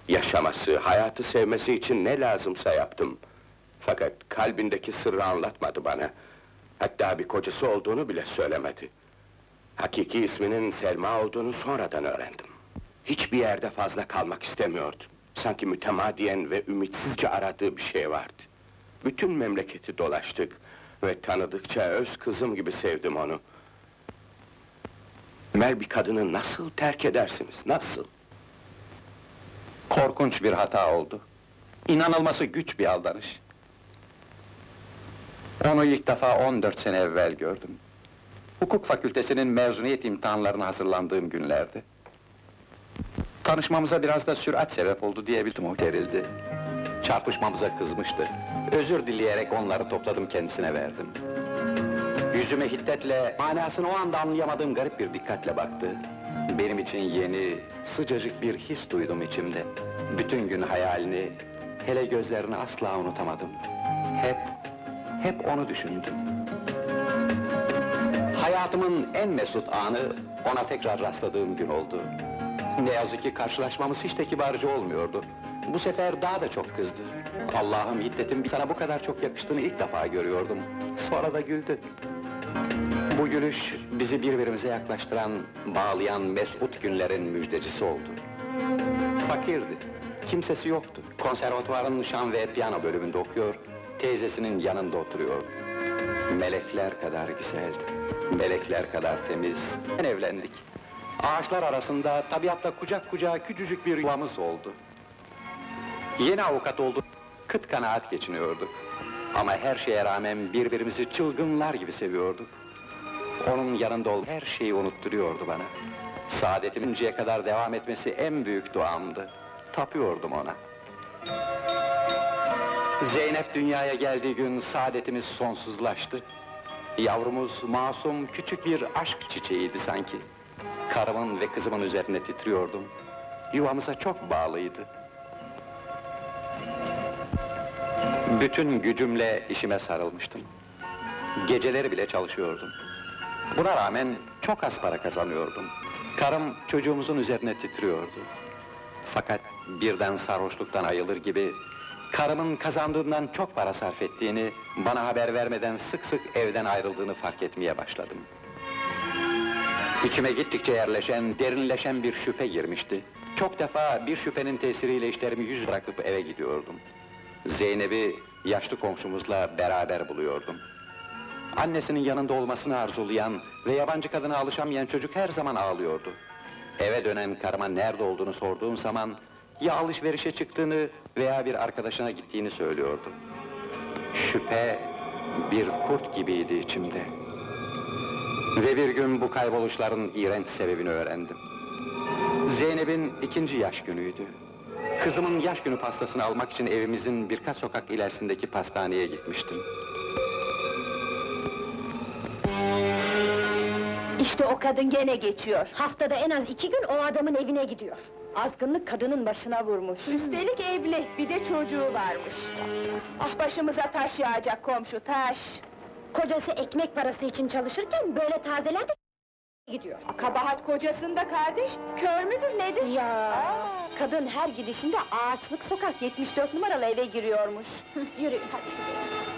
Yaşaması, hayatı sevmesi için ne lazımsa yaptım. Fakat kalbindeki sırrı anlatmadı bana. Hatta bir kocası olduğunu bile söylemedi. Hakiki isminin Selma olduğunu sonradan öğrendim. Hiçbir yerde fazla kalmak istemiyordu. Sanki mütemadiyen ve ümitsizce aradığı bir şey vardı. Bütün memleketi dolaştık ve tanıdıkça öz kızım gibi sevdim onu. Ömer, bir kadını nasıl terk edersiniz, nasıl? Korkunç bir hata oldu. İnanılması güç bir aldanış. Onu ilk defa 14 sene evvel gördüm. Hukuk fakültesinin mezuniyet imtihanlarına hazırlandığım günlerdi. Tanışmamıza biraz da sürat sebep oldu diyebildim, o gerildi. Çarpışmamıza kızmıştı. Özür dileyerek onları topladım, kendisine verdim. Yüzüme hiddetle, manasını o anda anlayamadığım garip bir dikkatle baktı. Benim için yeni, sıcacık bir his duydum içimde. Bütün gün hayalini, hele gözlerini asla unutamadım. Hep onu düşündüm. Hayatımın en mesut anı, ona tekrar rastladığım gün oldu. Ne yazık ki karşılaşmamız hiç de kibarca olmuyordu. Bu sefer daha da çok kızdı. Allah'ım, hiddetin sana bu kadar çok yakıştığını ilk defa görüyordum. Sonra da güldü. Bu gülüş, bizi birbirimize yaklaştıran, bağlayan mesut günlerin müjdecisi oldu. Fakirdi, kimsesi yoktu. Konservatuvarın şan ve piyano bölümünde okuyor, teyzesinin yanında oturuyordu. Melekler kadar güzel, melekler kadar temiz. Evlendik. Ağaçlar arasında, tabiatla kucak kucağa küçücük bir yuvamız oldu. Yeni avukat olduk, kıt kanaat geçiniyorduk. Ama her şeye rağmen birbirimizi çılgınlar gibi seviyorduk. Onun yanında ol, her şeyi unutturuyordu bana. Saadetimin önceye kadar devam etmesi en büyük duamdı. Tapıyordum ona. Zeynep dünyaya geldiği gün saadetimiz sonsuzlaştı. Yavrumuz masum, küçük bir aşk çiçeğiydi sanki. Karımın ve kızımın üzerine titriyordum. Yuvamıza çok bağlıydı. Bütün gücümle işime sarılmıştım. Geceleri bile çalışıyordum. Buna rağmen çok az para kazanıyordum. Karım çocuğumuzun üzerine titriyordu. Fakat birden sarhoşluktan ayılır gibi, karımın kazandığından çok para sarf ettiğini, bana haber vermeden sık sık evden ayrıldığını fark etmeye başladım. İçime gittikçe yerleşen, derinleşen bir şüphe girmişti. Çok defa bir şüphenin tesiriyle işlerimi yüz bırakıp eve gidiyordum. Zeynep'i yaşlı komşumuzla beraber buluyordum. Annesinin yanında olmasını arzulayan ve yabancı kadına alışamayan çocuk her zaman ağlıyordu. Eve dönen karıma nerede olduğunu sorduğum zaman, ya alışverişe çıktığını veya bir arkadaşına gittiğini söylüyordu. Şüphe bir kurt gibiydi içimde. Ve bir gün bu kayboluşların iğrenç sebebini öğrendim. Zeynep'in 2. yaş günüydü. Kızımın yaş günü pastasını almak için evimizin birkaç sokak ilerisindeki pastaneye gitmiştim. İşte o kadın gene geçiyor. Haftada en az 2 gün o adamın evine gidiyor. Azgınlık kadının başına vurmuş. Üstelik evli, bir de çocuğu varmış. Ah, başımıza taş yağacak komşu, taş! Kocası ekmek parası için çalışırken böyle tazeler de gidiyor. Kabahat kocasında kardeş, kör müdür nedir? Ya, kadın her gidişinde Ağaçlık Sokak 74 numaralı eve giriyormuş. Yürüyün hadi.